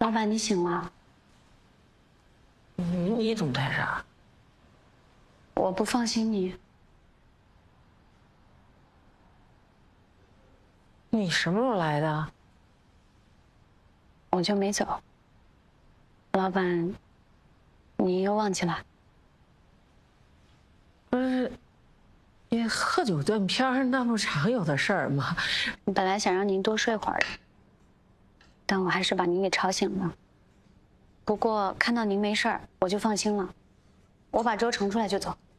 老板，你醒了？ 你怎么在这儿？ 我不放心你。 你什么时候来的？ 我就没走。老板，你又忘记了？ 不是，你喝酒断片那不常有的事儿吗？ 本来想让您多睡会儿的，但我还是把您给吵醒了。不过看到您没事儿，我就放心了。我把粥盛出来就走。